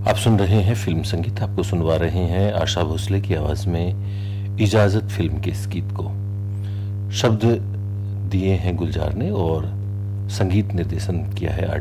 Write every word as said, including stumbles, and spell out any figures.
आप सुन रहे हैं फिल्म संगीत। आपको सुनवा रहे हैं आशा भोसले की आवाज में इजाजत फिल्म के इस गीत को। शब्द दिए हैं गुलजार ने और संगीत निर्देशन किया है आर